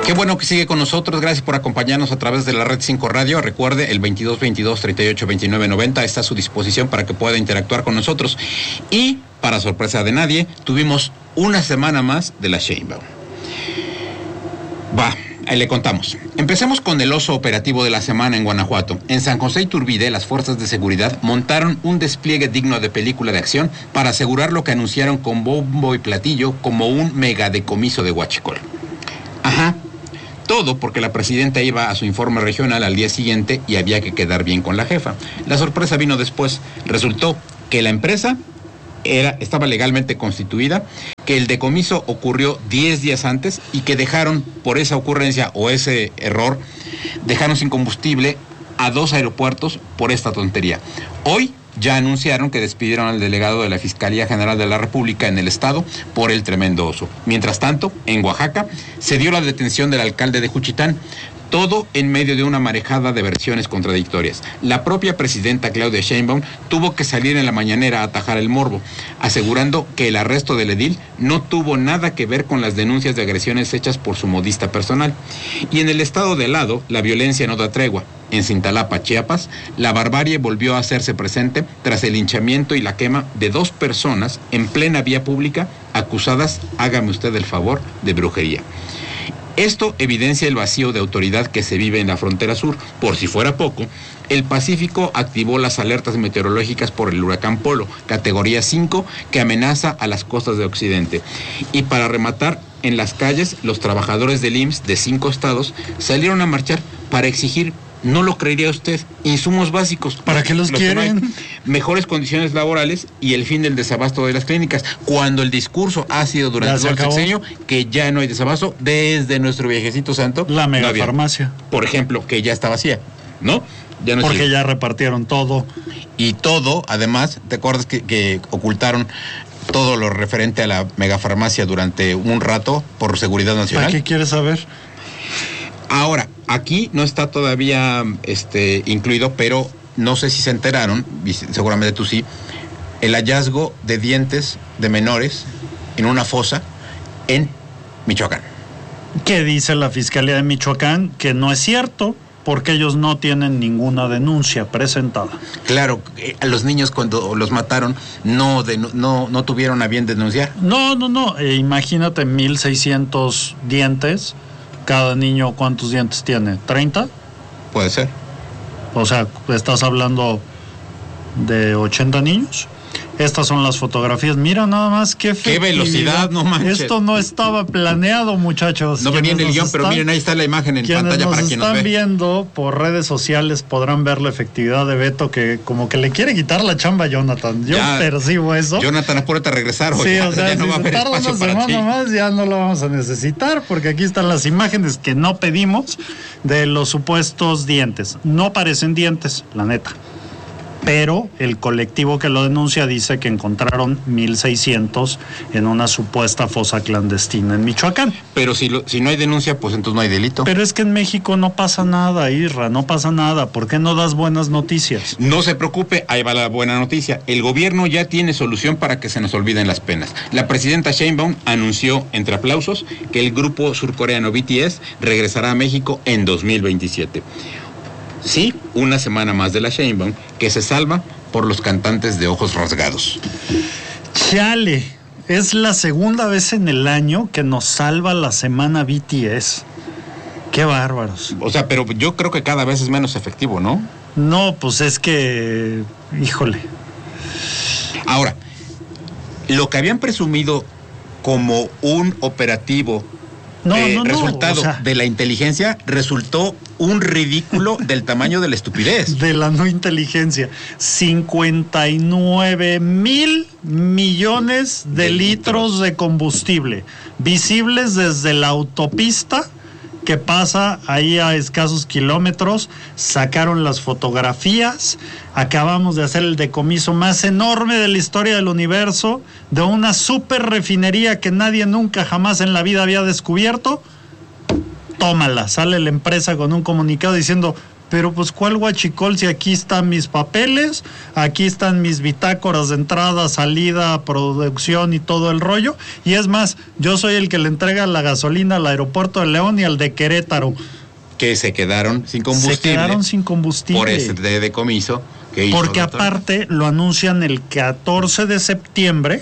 Qué bueno que sigue con nosotros. Gracias por acompañarnos a través de la Red 5 Radio. Recuerde, el 2222-382990 está a su disposición para que pueda interactuar con nosotros. Y, para sorpresa de nadie, tuvimos una semana más de la Sheinbaum. Ahí le contamos. Empecemos con el oso operativo de la semana en Guanajuato. En San José Iturbide, las fuerzas de seguridad montaron un despliegue digno de película de acción para asegurar lo que anunciaron con bombo y platillo como un megadecomiso de huachicol. Ajá. Todo porque la presidenta iba a su informe regional al día siguiente y había que quedar bien con la jefa. La sorpresa vino después. Resultó que la empresa estaba legalmente constituida, que el decomiso ocurrió 10 días antes y que dejaron, por esa ocurrencia o ese error, dejaron sin combustible a 2 aeropuertos por esta tontería. Hoy ya anunciaron que despidieron al delegado de la Fiscalía General de la República en el estado por el tremendo oso. Mientras tanto, en Oaxaca se dio la detención del alcalde de Juchitán. Todo en medio de una marejada de versiones contradictorias. La propia presidenta Claudia Sheinbaum tuvo que salir en la mañanera a atajar el morbo, asegurando que el arresto del edil no tuvo nada que ver con las denuncias de agresiones hechas por su modista personal. Y en el estado de Lado, la violencia no da tregua. En Cintalapa, Chiapas, la barbarie volvió a hacerse presente tras el linchamiento y la quema de 2 personas en plena vía pública acusadas, hágame usted el favor, de brujería. Esto evidencia el vacío de autoridad que se vive en la frontera sur. Por si fuera poco, el Pacífico activó las alertas meteorológicas por el huracán Polo, categoría 5, que amenaza a las costas de Occidente. Y para rematar, en las calles, los trabajadores del IMSS de 5 estados salieron a marchar para exigir, no lo creería usted, insumos básicos. ¿Para qué los quieren? Mejores condiciones laborales y el fin del desabasto de las clínicas, cuando el discurso ha sido durante todo el sexenio que ya no hay desabasto desde nuestro viejecito santo. La megafarmacia. Por ejemplo, que ya está vacía, ¿no? Ya no porque ya repartieron todo. Y todo, además, ¿te acuerdas que ocultaron todo lo referente a la megafarmacia durante un rato por seguridad nacional? ¿Para qué quieres saber? Ahora, aquí no está todavía incluido, pero no sé si se enteraron, y seguramente tú sí, el hallazgo de dientes de menores en una fosa en Michoacán. ¿Qué dice la Fiscalía de Michoacán? Que no es cierto, porque ellos no tienen ninguna denuncia presentada. Claro, a los niños cuando los mataron no tuvieron a bien denunciar. No. Imagínate 1,600 dientes. Cada niño, ¿cuántos dientes tiene? ¿30? Puede ser. O sea, estás hablando de 80 niños. Estas son las fotografías. Mira nada más qué velocidad, no manches. Esto no estaba planeado, muchachos. No venía en el guión, pero miren, ahí está la imagen en pantalla para quien nos ve. Quienes están viendo por redes sociales podrán ver la efectividad de Beto, que como que le quiere quitar la chamba a Jonathan. Yo percibo eso. Jonathan, apúrate a regresar. Sí, o sea, si se tarda una semana más, ya no lo vamos a necesitar, porque aquí están las imágenes que no pedimos de los supuestos dientes. No parecen dientes, la neta. Pero el colectivo que lo denuncia dice que encontraron 1,600 en una supuesta fosa clandestina en Michoacán. Pero si no hay denuncia, pues entonces no hay delito. Pero es que en México no pasa nada, Irra, no pasa nada. ¿Por qué no das buenas noticias? No se preocupe, ahí va la buena noticia. El gobierno ya tiene solución para que se nos olviden las penas. La presidenta Sheinbaum anunció, entre aplausos, que el grupo surcoreano BTS regresará a México en 2027. Sí, una semana más de la Sheinbaum, que se salva por los cantantes de ojos rasgados. Chale, es la segunda vez en el año que nos salva la semana BTS. Qué bárbaros. O sea, pero yo creo que cada vez es menos efectivo, ¿no? No, pues es que, híjole. Ahora, lo que habían presumido como un operativo resultado de la inteligencia resultó un ridículo del tamaño de la estupidez. De la no inteligencia. 59,000 millones de litros de combustible visibles desde la autopista que pasa ahí a escasos kilómetros. Sacaron las fotografías. Acabamos de hacer el decomiso más enorme de la historia del universo, de una super refinería que nadie nunca jamás en la vida había descubierto. Tómala, sale la empresa con un comunicado diciendo: pero pues ¿cuál huachicol? Si aquí están mis papeles, aquí están mis bitácoras de entrada, salida, producción y todo el rollo. Y es más, yo soy el que le entrega la gasolina al aeropuerto de León y al de Querétaro. Que se quedaron sin combustible. Se quedaron sin combustible. Por ese decomiso que hizo. Porque aparte lo anuncian el 14 de septiembre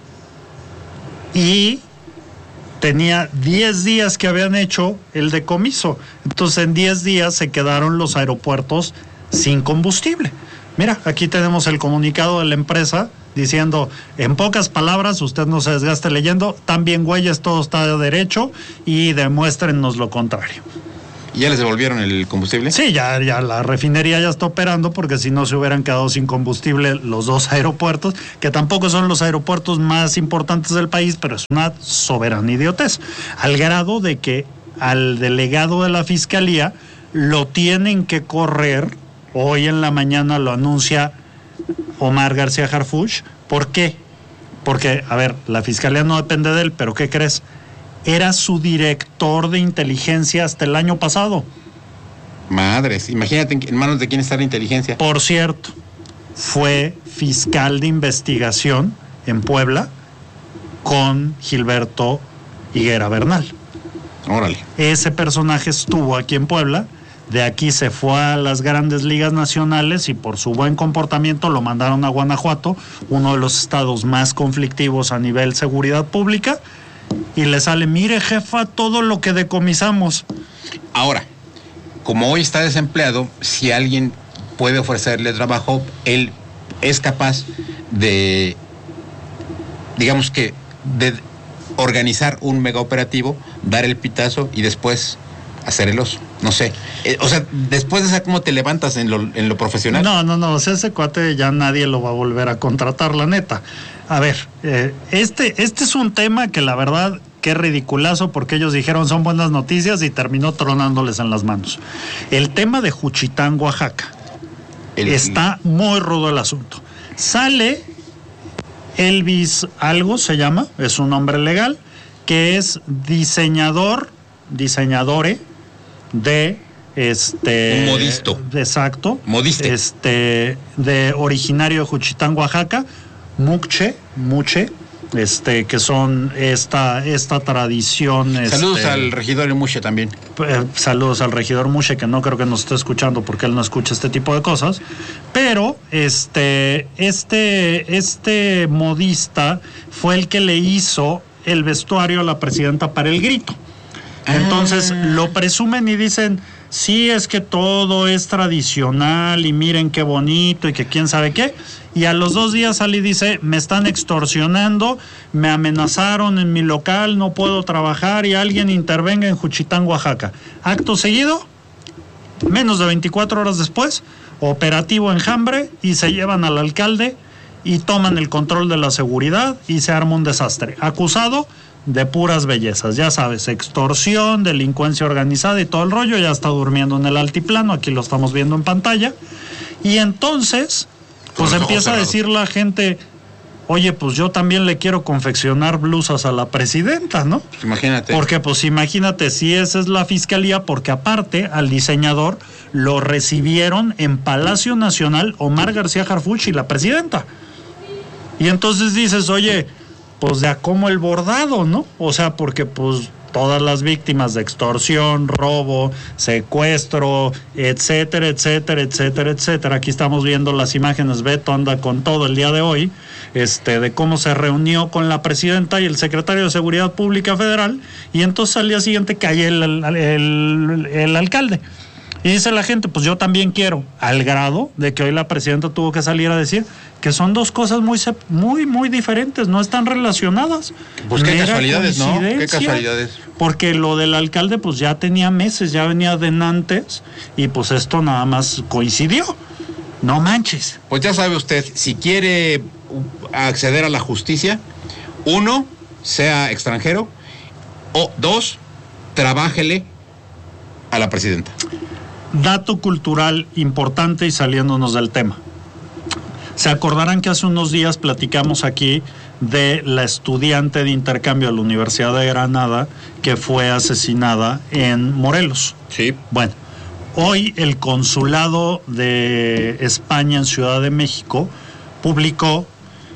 y tenía 10 días que habían hecho el decomiso. Entonces en 10 días se quedaron los aeropuertos sin combustible. Mira, aquí tenemos el comunicado de la empresa diciendo, en pocas palabras, usted no se desgaste leyendo, también güeyes, todo está de derecho y demuéstrennos lo contrario. ¿Y ya les devolvieron el combustible? Sí, ya la refinería ya está operando, porque si no se hubieran quedado sin combustible los dos aeropuertos, que tampoco son los aeropuertos más importantes del país, pero es una soberana idiotez, al grado de que al delegado de la fiscalía lo tienen que correr. Hoy en la mañana lo anuncia Omar García Harfuch. ¿Por qué? Porque, a ver, la fiscalía no depende de él, pero ¿qué crees? Era su director de inteligencia hasta el año pasado. Madres, imagínate en manos de quién está la inteligencia. Por cierto, fue fiscal de investigación en Puebla con Gilberto Higuera Bernal. Órale. Ese personaje estuvo aquí en Puebla, de aquí se fue a las grandes ligas nacionales y por su buen comportamiento lo mandaron a Guanajuato, uno de los estados más conflictivos a nivel seguridad pública. Y le sale, mire jefa, todo lo que decomisamos. Ahora, como hoy está desempleado, si alguien puede ofrecerle trabajo, él es capaz de, digamos que, de organizar un mega operativo, dar el pitazo y después hacer el oso. No sé. O sea, después de eso, ¿cómo te levantas en lo profesional? No. O sea, ese cuate ya nadie lo va a volver a contratar, la neta. A ver, este es un tema que la verdad que es ridiculazo, porque ellos dijeron son buenas noticias y terminó tronándoles en las manos. El tema de Juchitán, Oaxaca, está muy rudo el asunto. Sale Elvis algo se llama, es un nombre legal, que es diseñadore de un modisto. Exacto. Modiste. De originario de Juchitán, Oaxaca, Muche, que son esta tradición. Saludos al regidor Muche también. Saludos al regidor Muche, que no creo que nos esté escuchando porque él no escucha este tipo de cosas. Pero este modista fue el que le hizo el vestuario a la presidenta para el grito. Entonces lo presumen y dicen, sí, es que todo es tradicional y miren qué bonito y que quién sabe qué. Y a los 2 días sale y dice, me están extorsionando, me amenazaron en mi local, no puedo trabajar y alguien intervenga en Juchitán, Oaxaca. Acto seguido, menos de 24 horas después, operativo Enjambre, y se llevan al alcalde y toman el control de la seguridad y se arma un desastre. Acusado de puras bellezas, ya sabes, extorsión, delincuencia organizada y todo el rollo. Ya está durmiendo en el altiplano, aquí lo estamos viendo en pantalla. Y entonces, pues empieza a decir la gente, oye, pues yo también le quiero confeccionar blusas a la presidenta, ¿no? Imagínate. Porque pues imagínate si esa es la fiscalía, porque aparte al diseñador lo recibieron en Palacio Nacional Omar García Harfuch y la presidenta. Y entonces dices, oye, pues de a cómo el bordado, ¿no? O sea, porque pues todas las víctimas de extorsión, robo, secuestro, etcétera. Aquí estamos viendo las imágenes, Beto anda con todo el día de hoy, de cómo se reunió con la presidenta y el secretario de Seguridad Pública Federal, y entonces al día siguiente cae el alcalde. Y dice la gente, pues yo también quiero, al grado de que hoy la presidenta tuvo que salir a decir que son dos cosas muy diferentes, no están relacionadas. Pues qué casualidades, ¿no? Qué casualidades. Porque lo del alcalde pues ya tenía meses, ya venía de antes, y pues esto nada más coincidió. No manches. Pues ya sabe usted, si quiere acceder a la justicia, 1, sea extranjero, o 2, trabájele a la presidenta. Dato cultural importante y saliéndonos del tema. Se acordarán que hace unos días platicamos aquí de la estudiante de intercambio de la Universidad de Granada que fue asesinada en Morelos. Sí. Bueno, Hoy el consulado de España en Ciudad de México publicó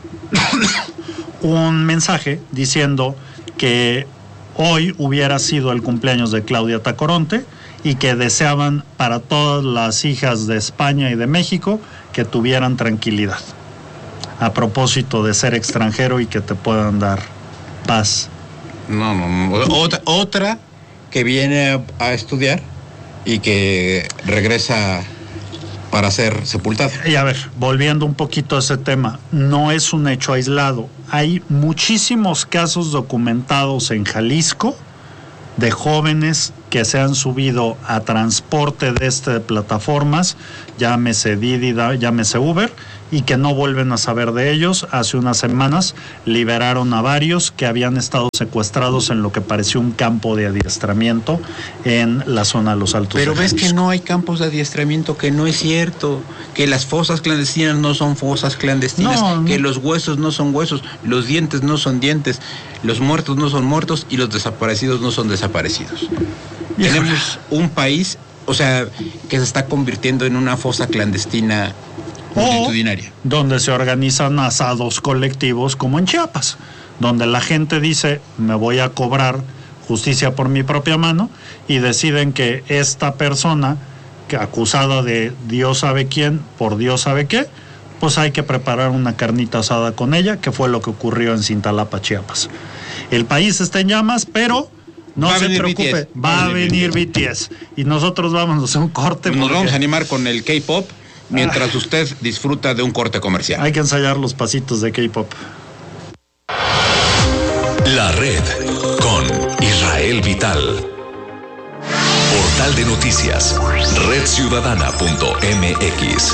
un mensaje diciendo que hoy hubiera sido el cumpleaños de Claudia Tacoronte y que deseaban para todas las hijas de España y de México que tuvieran tranquilidad. A propósito de ser extranjero y que te puedan dar paz. No. Otra que viene a estudiar y que regresa para ser sepultada. Y a ver, volviendo un poquito a ese tema, no es un hecho aislado. Hay muchísimos casos documentados en Jalisco de jóvenes que se han subido a transporte de plataformas, llámese Didi, llámese Uber, y que no vuelven a saber de ellos. Hace unas semanas liberaron a varios que habían estado secuestrados en lo que pareció un campo de adiestramiento en la zona de los Altos. Pero ves que no hay campos de adiestramiento, que no es cierto, que las fosas clandestinas no son fosas clandestinas, que los huesos no son huesos, los dientes no son dientes, los muertos no son muertos y los desaparecidos no son desaparecidos. Tenemos un país, o sea, que se está convirtiendo en una fosa clandestina multitudinaria. Donde se organizan asados colectivos como en Chiapas, donde la gente dice, me voy a cobrar justicia por mi propia mano, y deciden que esta persona, que acusada de Dios sabe quién, por Dios sabe qué, pues hay que preparar una carnita asada con ella, que fue lo que ocurrió en Cintalapa, Chiapas. El país está en llamas, pero no se preocupe, va a venir BTS. Y nosotros vámonos a un corte. Nos vamos a animar con el K-pop mientras usted disfruta de un corte comercial. Hay que ensayar los pasitos de K-pop. La red con Israel Vital. Portal de noticias, redciudadana.mx.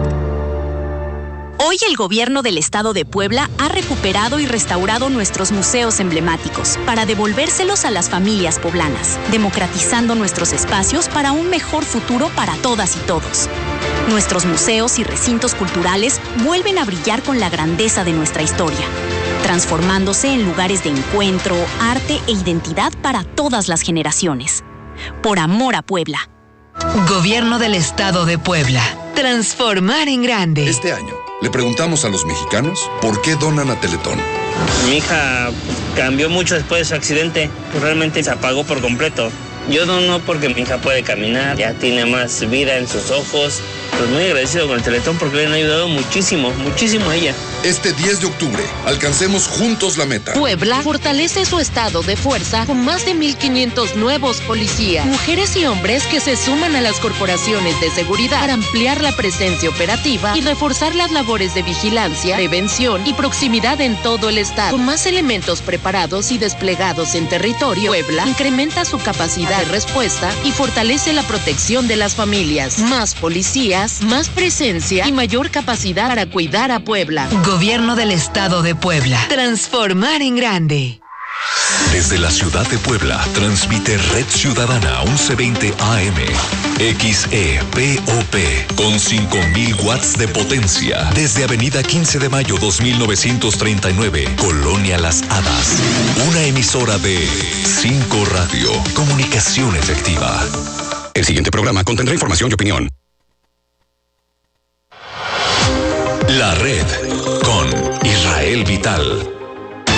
Hoy el gobierno del estado de Puebla ha recuperado y restaurado nuestros museos emblemáticos para devolvérselos a las familias poblanas, democratizando nuestros espacios para un mejor futuro para todas y todos. Nuestros museos y recintos culturales vuelven a brillar con la grandeza de nuestra historia, transformándose en lugares de encuentro, arte e identidad para todas las generaciones. Por amor a Puebla. Gobierno del Estado de Puebla. Transformar en grande. Este año le preguntamos a los mexicanos por qué donan a Teletón. Mi hija cambió mucho después de su accidente. Realmente se apagó por completo. Yo dono porque mi hija puede caminar, ya tiene más vida en sus ojos. Pues muy agradecido con el Teletón porque le han ayudado muchísimo a ella. Este 10 de octubre, alcancemos juntos la meta. Puebla fortalece su estado de fuerza con más de 1,500 nuevos policías, mujeres y hombres que se suman a las corporaciones de seguridad para ampliar la presencia operativa y reforzar las labores de vigilancia, prevención y proximidad en todo el estado. Con más elementos preparados y desplegados en territorio, Puebla incrementa su capacidad de respuesta y fortalece la protección de las familias. Más policías, más presencia y mayor capacidad para cuidar a Puebla. Gobierno del Estado de Puebla. Transformar en grande. Desde la ciudad de Puebla, transmite Red Ciudadana 1120 AM, XEPOP, con 5,000 watts de potencia, desde Avenida 15 de Mayo 2939, Colonia Las Hadas. Una emisora de 5 Radio, comunicación efectiva. El siguiente programa contendrá información y opinión. La red con Israel Vital.